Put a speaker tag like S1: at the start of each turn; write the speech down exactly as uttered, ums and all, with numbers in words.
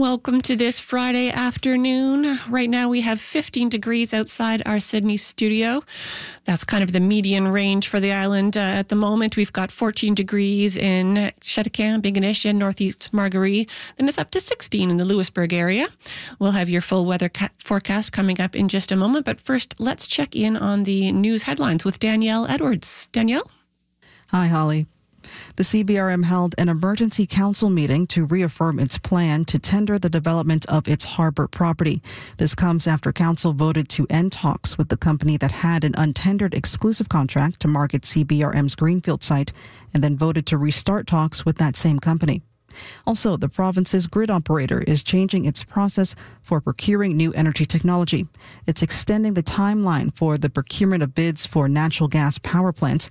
S1: Welcome to this Friday afternoon. Right now we have fifteen degrees outside our Sydney studio. That's kind of the median range for the island uh, at the moment. We've got fourteen degrees in Cheticamp, Binginish, and Northeast Margaree. Then it's up to sixteen in the Lewisburg area. We'll have your full weather ca- forecast coming up in just a moment. But first, let's check in on the news headlines with Danielle Edwards. Danielle?
S2: Hi, Holly. The C B R M held an emergency council meeting to reaffirm its plan to tender the development of its Harbour property. This comes after council voted to end talks with the company that had an untendered exclusive contract to market C B R M's Greenfield site, and then voted to restart talks with that same company. Also, the province's grid operator is changing its process for procuring new energy technology. It's extending the timeline for the procurement of bids for natural gas power plants